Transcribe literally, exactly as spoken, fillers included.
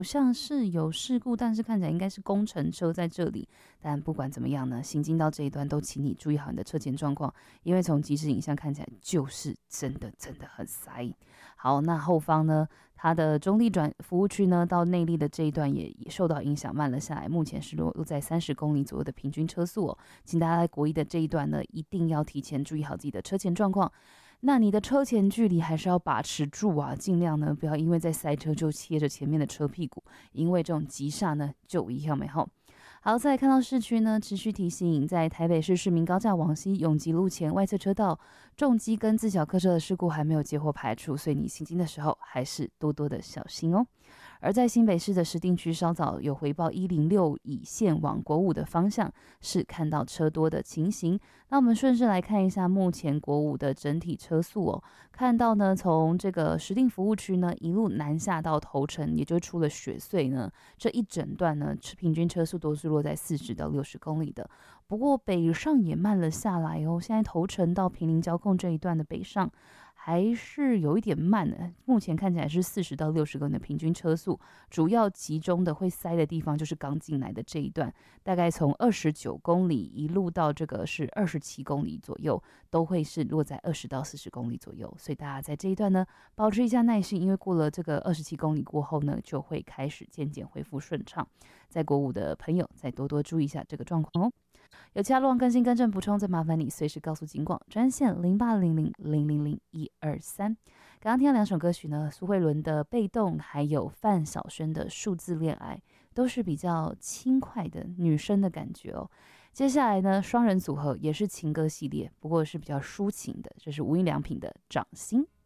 像是有事故，但是看起来应该是工程车在这里。但不管怎么样呢，行经到这一段都请你注意好你的车前状况，因为从即时影像看起来就是真的真的很塞。好，那后方呢，它的中立转服务区呢到内坜的这一段也也受到影响，慢了下来，目前是落落在三十公里左右的平均车速哦。请大家在国一的这一段呢，一定要提前注意好自己的车前状况。那你的车前距离还是要把持住啊，尽量呢不要因为在塞车就贴着前面的车屁股，因为这种急刹呢就一样没好。好，再来看到市区呢，持续提醒，在台北市市民高架往西永吉路前外侧车道，重机跟自小客车的事故还没有接获排除，所以你行经的时候还是多多的小心哦。而在新北市的石碇区，稍早有回报一零六乙线往国五的方向是看到车多的情形。那我们顺势来看一下目前国五的整体车速哦，看到呢，从这个石碇服务区呢一路南下到头城，也就出了雪隧呢，这一整段呢平均车速都是落在四十到六十公里的。不过北上也慢了下来哦，现在头城到坪林交控这一段的北上还是有一点慢的，目前看起来是四十到六十公里的平均车速，主要集中的会塞的地方就是刚进来的这一段，大概从二十九公里一路到这个是二十七公里左右，都会是落在二十到四十公里左右，所以大家在这一段呢保持一下耐心，因为过了这个二十七公里过后呢，就会开始渐渐恢复顺畅。在国五的朋友再多多注意一下这个状况哦。有其他路况更新、更正、补充，再麻烦你随时告诉警广专线零八零零零零零一二三。刚刚听到两首歌曲呢，苏慧伦的《被动》，还有范晓萱的《数字恋爱》，都是比较轻快的女生的感觉哦。接下来呢，双人组合也是情歌系列，不过是比较抒情的，这是无印良品的《掌心》。